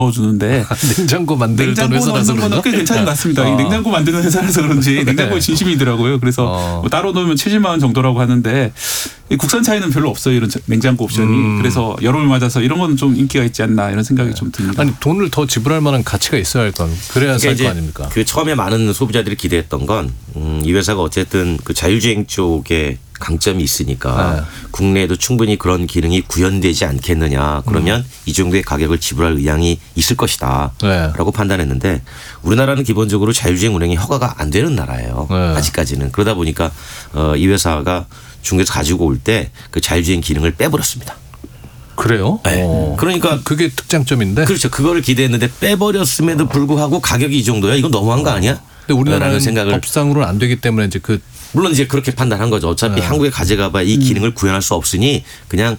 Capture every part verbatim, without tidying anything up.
주는데 냉장고 만드는 회사라서 그런가? 꽤 괜찮은 것 같습니다. 어. 냉장고 만드는 회사라서 그런지 냉장고에 진심이더라고요. 그래서 어. 뭐 따로 놓으면 칠십만 원 정도라고 하는데 국산 차이는 별로 없어요. 이런 냉장고 옵션이. 음. 그래서 여름을 맞아서 이런 건 좀 인기가 있지 않나 이런 생각이 네. 좀 듭니다. 아니 돈을 더 지불할 만한 가치가 있어야 할 건 그래야 살 거 아닙니까? 그 처음에 많은 소비자들이 기대했던 건 음, 이 회사가 어쨌든 그 자율주행 쪽에 강점이 있으니까 네. 국내에도 충분히 그런 기능이 구현되지 않겠느냐. 그러면 음. 이 정도의 가격을 지불할 의향이 있을 것이다 네. 라고 판단했는데 우리나라는 기본적으로 자율주행 운행이 허가가 안 되는 나라예요. 네. 아직까지는. 그러다 보니까 어, 이 회사가 중국에서 가지고 올 때 그 자율주행 기능을 빼버렸습니다. 그래요? 네. 오. 그러니까 그게 특장점인데. 그렇죠. 그거를 기대했는데 빼버렸음에도 불구하고 가격이 이 정도야. 이건 너무한 거 아니야? 근데 우리나라는 생각을 법상으로는 안 되기 때문에 이제 그 물론 이제 그렇게 판단한 거죠. 어차피 네. 한국에 가져가봐 이 기능을 음. 구현할 수 없으니 그냥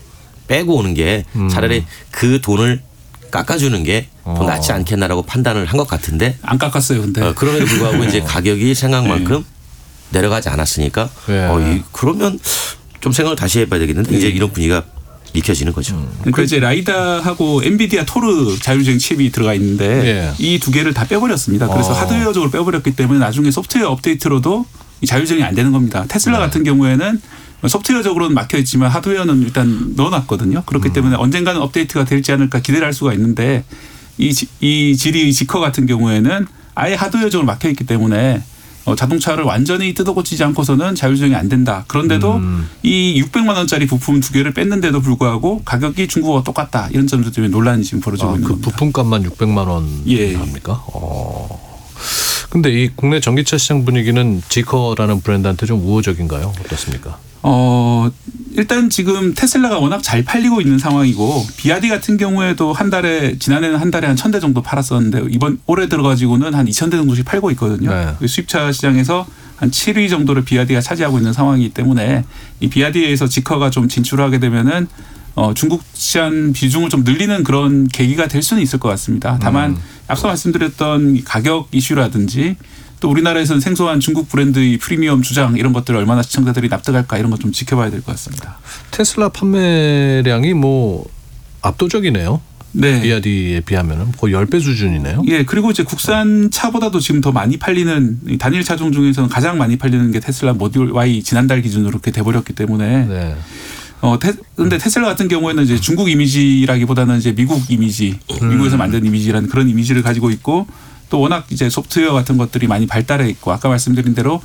빼고 오는 게 음. 차라리 그 돈을 깎아주는 게 더 어. 낫지 않겠나라고 판단을 한 것 같은데 안 깎았어요. 근데 어, 그럼에도 불구하고 이제 가격이 생각만큼 네. 내려가지 않았으니까 네. 어, 이, 그러면 좀 생각을 다시 해봐야 되겠는데 네. 이제 이런 분위기가 익혀지는 거죠. 음. 그러니까 이제 라이다하고 엔비디아 토르 자율주행 칩이 들어가 있는데 네. 이 두 개를 다 빼버렸습니다. 그래서 어. 하드웨어적으로 빼버렸기 때문에 나중에 소프트웨어 업데이트로도 자율주행이 안 되는 겁니다. 테슬라 네. 같은 경우에는 소프트웨어적으로는 막혀 있지만 하드웨어는 일단 넣어놨거든요. 그렇기 음. 때문에 언젠가는 업데이트가 될지 않을까 기대를 할 수가 있는데 이, 이 지리 지커 같은 경우에는 아예 하드웨어적으로 막혀 있기 때문에 어, 자동차를 완전히 뜯어고치지 않고서는 자율주행이 안 된다. 그런데도 음. 이 육백만 원짜리 부품 두 개를 뺐는데도 불구하고 가격이 중국과 똑같다. 이런 점들 때문에 논란이 지금 벌어지고 아, 있는 그 겁니다. 부품값만 육백만 원 예. 합니까? 어. 근데 이 국내 전기차 시장 분위기는 지커라는 브랜드한테 좀 우호적인가요? 어떻습니까? 어, 일단 지금 테슬라가 워낙 잘 팔리고 있는 상황이고 비아디 같은 경우에도 한 달에 지난해는 한 달에 한 천 대 정도 팔았었는데 이번 올해 들어가지고는 한 이천 대 정도씩 팔고 있거든요. 네. 수입차 시장에서 한 칠 위 정도를 비아디가 차지하고 있는 상황이기 때문에 이 비아디에서 지커가 좀 진출하게 되면은 어, 중국 시장 비중을 좀 늘리는 그런 계기가 될 수는 있을 것 같습니다. 다만 음. 앞서 말씀드렸던 가격 이슈라든지 또 우리나라에서는 생소한 중국 브랜드의 프리미엄 주장 이런 것들을 얼마나 시청자들이 납득할까 이런 것 좀 지켜봐야 될 것 같습니다. 테슬라 판매량이 뭐 압도적이네요. 네. 비아디에 비하면 거의 십 배 수준이네요. 예, 그리고 이제 국산 차보다도 지금 더 많이 팔리는 단일 차종 중에서는 가장 많이 팔리는 게 테슬라 모듈 Y 지난달 기준으로 그렇게 돼버렸기 때문에. 네. 어, 테, 근데 테슬라 같은 경우에는 이제 중국 이미지라기보다는 이제 미국 이미지, 음. 미국에서 만든 이미지라는 그런 이미지를 가지고 있고 또 워낙 이제 소프트웨어 같은 것들이 많이 발달해 있고 아까 말씀드린 대로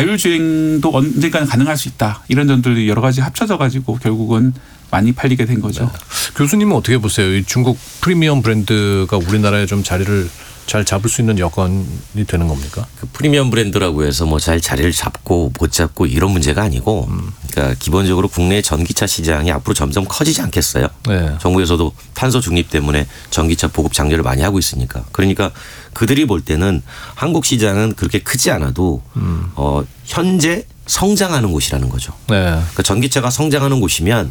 자율주행도 언젠가는 가능할 수 있다. 이런 점들이 여러 가지 합쳐져 가지고 결국은 많이 팔리게 된 거죠. 네. 교수님은 어떻게 보세요? 이 중국 프리미엄 브랜드가 우리나라에 좀 자리를 잘 잡을 수 있는 여건이 되는 겁니까? 그 프리미엄 브랜드라고 해서 뭐 잘 자리를 잡고 못 잡고 이런 문제가 아니고 음. 그러니까 기본적으로 국내 전기차 시장이 앞으로 점점 커지지 않겠어요? 네. 정부에서도 탄소 중립 때문에 전기차 보급 장려를 많이 하고 있으니까. 그러니까 그들이 볼 때는 한국 시장은 그렇게 크지 않아도 음. 어, 현재 성장하는 곳이라는 거죠. 네. 그러니까 전기차가 성장하는 곳이면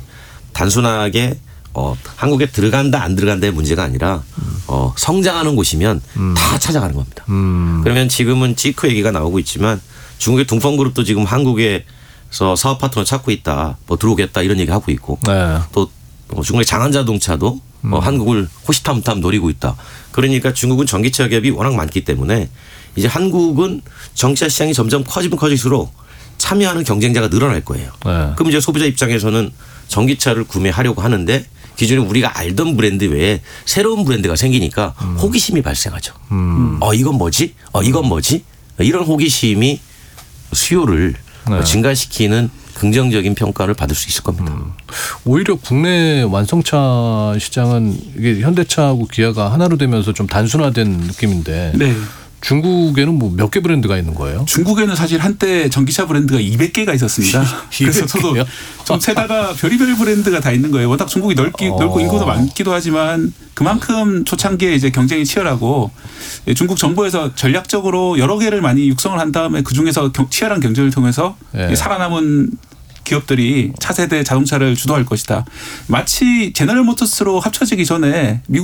단순하게 어, 한국에 들어간다 안 들어간다의 문제가 아니라 어, 성장하는 곳이면 음. 다 찾아가는 겁니다. 음. 그러면 지금은 지크 얘기가 나오고 있지만 중국의 둥펑그룹도 지금 한국에서 사업 파트너 찾고 있다. 뭐 들어오겠다 이런 얘기 하고 있고 네. 또 중국의 장안자동차도 음. 어, 한국을 호시탐탐 노리고 있다. 그러니까 중국은 전기차 기업이 워낙 많기 때문에 이제 한국은 전기차 시장이 점점 커지면 커질수록 참여하는 경쟁자가 늘어날 거예요. 네. 그럼 이제 소비자 입장에서는 전기차를 구매하려고 하는데 기존에 우리가 알던 브랜드 외에 새로운 브랜드가 생기니까 음. 호기심이 발생하죠. 음. 어 이건 뭐지? 어 이건 뭐지? 이런 호기심이 수요를 네. 증가시키는 긍정적인 평가를 받을 수 있을 겁니다. 음. 오히려 국내 완성차 시장은 이게 현대차하고 기아가 하나로 되면서 좀 단순화된 느낌인데 네. 중국에는 뭐 몇 개 브랜드가 있는 거예요? 중국에는 사실 한때 전기차 브랜드가 이백 개가 있었습니다. 그래서 저도 좀 세다가 별의별 브랜드가 다 있는 거예요. 워낙 중국이 넓기, 어. 넓고 인구도 많기도 하지만 그만큼 초창기에 이제 경쟁이 치열하고 중국 정부에서 전략적으로 여러 개를 많이 육성을 한 다음에 그 중에서 치열한 경쟁을 통해서 네. 살아남은 기업들이 차세대 자동차를 주도할 것이다. 마치 제너럴 모터스로 합쳐지기 전에 미국